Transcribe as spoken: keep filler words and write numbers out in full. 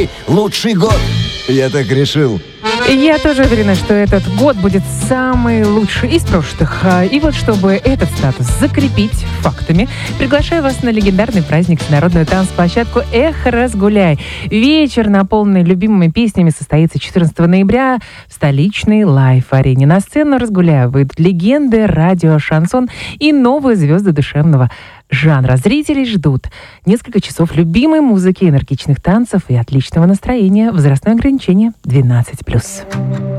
самый лучший год. Я так решил. Я тоже уверена, что этот год будет самый лучший из прошлых. И вот чтобы этот статус закрепить фактами, приглашаю вас на легендарный праздник, всенародную танцплощадку «Эх, разгуляй». Вечер, наполненный любимыми песнями, состоится четырнадцатого ноября в столичной лайф-арене. На сцену «Разгуляй» выйдут легенды радио, шансон и новые звезды душевного жанра. Зрителей ждут несколько часов любимой музыки, энергичных танцев и отличного настроения. Возрастное ограничение двенадцать плюс.